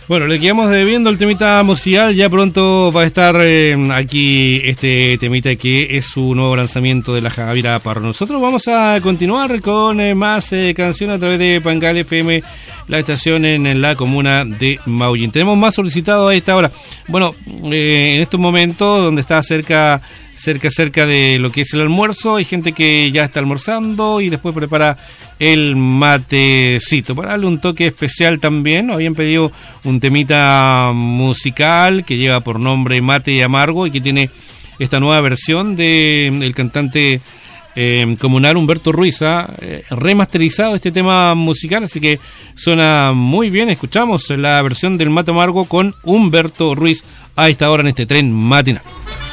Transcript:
Bueno, le quedamos debiendo el temita musical, ya pronto va a estar aquí este temita que es su nuevo lanzamiento de la Javiera Parro. Nosotros vamos a continuar con más canciones a través de Pangal FM, la estación en la comuna de Maullín. Tenemos más solicitados a esta hora. Bueno, en estos momentos donde está cerca de lo que es el almuerzo, hay gente que ya está almorzando y después prepara el matecito para darle un toque especial también. Nos habían pedido un temita musical que lleva por nombre Mate y Amargo y que tiene esta nueva versión del cantante comunal Humberto Ruiz, remasterizado este tema musical, así que suena muy bien. Escuchamos la versión del Mate Amargo con Humberto Ruiz a esta hora en este tren matinal.